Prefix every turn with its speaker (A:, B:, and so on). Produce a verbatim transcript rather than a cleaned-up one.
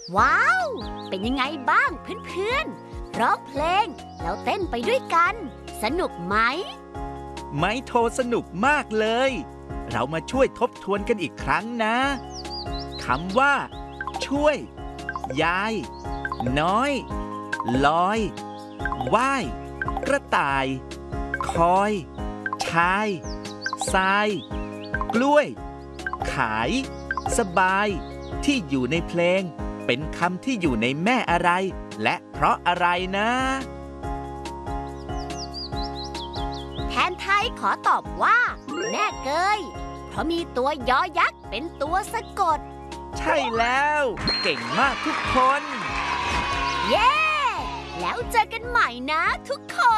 A: ว้าว เป็นยังไงบ้างเพื่อนๆร้องเพลงแล้วเต้นไปด้วยกันสนุกไหม
B: ไม้โทสนุกมากเลยเรามาช่วยทบทวนกันอีกครั้งนะคำว่าช่วยยายน้อยลอยว่ายกระต่ายคอยชายทรายกล้วยขายสบายที่อยู่ในเพลงเป็นคำที่อยู่ในแม่อะไรและเพราะอะไรนะ
A: แทนไทยขอตอบว่าแม่เกยเพราะมีตัวยอยักษ์เป็นตัวสะกด
B: ใช่แล้วเก่งมากทุกคน
A: เย้แล้วเจอกันใหม่นะทุกคน